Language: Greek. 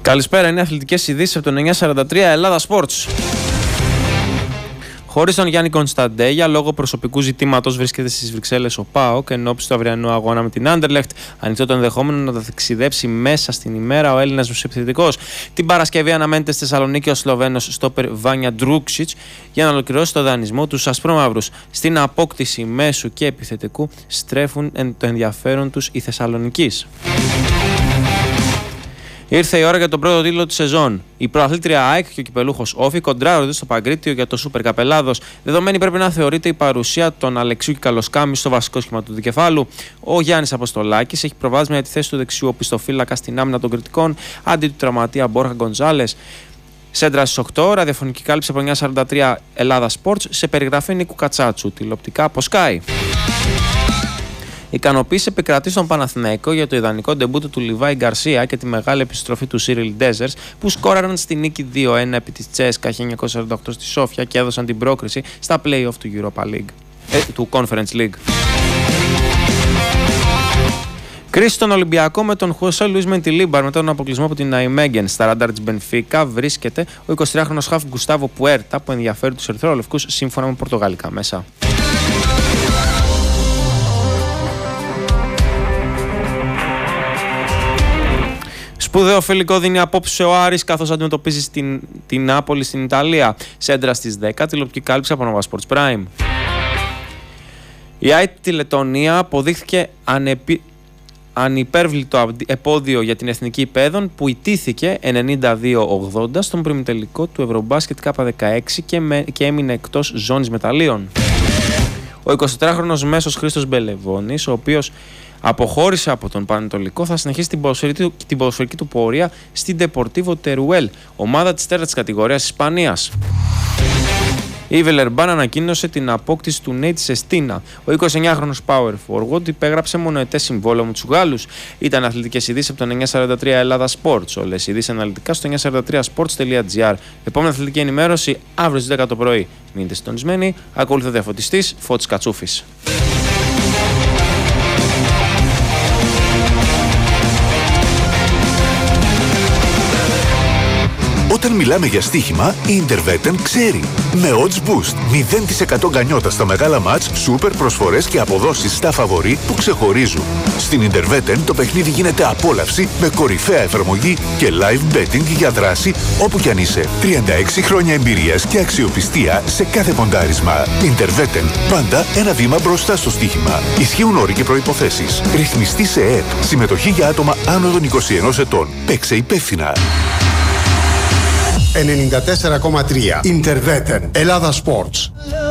Καλησπέρα, είναι αθλητικές ειδήσεις από το 943 Ελλάδα Sports. Χωρίς τον Γιάννη Κωνσταντέγια, λόγω προσωπικού ζητήματος βρίσκεται στις Βρυξέλλες ο ΠΑΟΚ ενώπιση του αυριανού αγώνα με την Άντερλεχτ. Ανοιχτό το ενδεχόμενο να ταξιδέψει μέσα στην ημέρα ο Έλληνας επιθετικός. Την Παρασκευή αναμένεται στη Θεσσαλονίκη ο Σλοβαίνος στόπερ Βάνια Ντρούκσιτς για να ολοκληρώσει το δανεισμό του ασπρόμαυρους. Στην απόκτηση μέσου και επιθετικού στρέφουν το ενδιαφέρον τους οι Θεσσαλονικείς. Ήρθε η ώρα για τον πρώτο τίτλο της σεζόν. Η προαθλήτρια ΑΕΚ και ο κυπελούχος Όφη κοντράρονται στο Παγκρίτιο για το Σούπερ Καπελάδος. Δεδομένη πρέπει να θεωρείται η παρουσία των Αλεξίου και Καλοσκάμι στο βασικό σχήμα του δικεφάλου. Ο Γιάννης Αποστολάκης έχει προβάδισμα για τη θέση του δεξιού οπισθοφύλακα στην άμυνα των κριτικών αντί του τραυματία Μπόρχα Γκοντζάλες. Σέντρα στις 8, ραδιοφωνική κάλυψη από 943 Ελλάδα Sports σε περιγραφή Νίκου Κατσάτσου, τηλεοπτικά από Sky. Ικανοποίηση επικρατεί στον Παναθηναϊκό για το ιδανικό ντεμπούτο του Λιβάη Γκαρσία και τη μεγάλη επιστροφή του Σίριλ Ντέζερς που σκόραραν στη νίκη 2-1 επί της Τσέσκα 1948 στη Σόφια και έδωσαν την πρόκριση στα play-off του Europa League, του Conference League. Κρίση στον Ολυμπιακό με τον Χωσέ Λουίς Μεντιλίμπαρ μετά τον αποκλεισμό από την Ναϊμέγγεν. Στα ράνταρ της Μπενφίκα βρίσκεται ο 23χρονος χαφ Γκουστάβο Πουέρτα που ενδιαφέρει τους ερυθρόλευκους σύμφωνα με πορτογαλικά μέσα. Σπουδαίο φιλικό δίνει απόψε ο Άρης καθώς αντιμετωπίζει την Νάπολη στην Ιταλία. Σέντρα στις 10, τηλεοπτική κάλυψη από Nova Sports Prime. Η ΑΕΤ τη Λετωνία αποδείχθηκε ανυπέρβλητο επώδιο για την Εθνική Παιδών που ιτήθηκε 92-80 στον προημιτελικό του Ευρωμπάσκετ K16 και έμεινε εκτός ζώνης μεταλλίων. Ο 24χρονος μέσος Χρήστος Μπελεβώνης, ο οποίος αποχώρησε από τον Πανετολικό, θα συνεχίσει την ποδοσφαιρική του πορεία στην Deportivo Teruel, ομάδα της 4ης κατηγορίας Ισπανίας. Η Βιλερμπάν ανακοίνωσε την απόκτηση του Νέιτ Σεστίνα. Ο 29χρονος power forward υπέγραψε μονοετές συμβόλαιο με τους Γάλλους. Ήταν αθλητικές ειδήσεις από το 943 Ελλάδα Sports. Όλες οι ειδήσεις αναλυτικά στο 943sports.gr. Επόμενη αθλητική ενημέρωση αύριο στις 10 το πρωί. Μείνετε συντονισμένοι. Ακολουθεί ο διαφωτιστής Φώτης Κατσούφης. Όταν μιλάμε για στοίχημα, η Interveten ξέρει. Με odds boost, 0% γκανιότα στα μεγάλα μάτς, σούπερ προσφορές και αποδόσεις στα φαβορί που ξεχωρίζουν. Στην Interveten το παιχνίδι γίνεται απόλαυση με κορυφαία εφαρμογή και live betting για δράση όπου κι αν είσαι. 36 χρόνια εμπειρίας και αξιοπιστία σε κάθε ποντάρισμα. Interveten, πάντα ένα βήμα μπροστά στο στοίχημα. Ισχύουν όροι και προϋποθέσεις. Ρυθμιστή σε ΕΕΠ. Συμμετοχή για άτομα άνω των 21 ετών. Παίξε υπεύθυνα. 94,3 Interveten Ελλάδα Sports.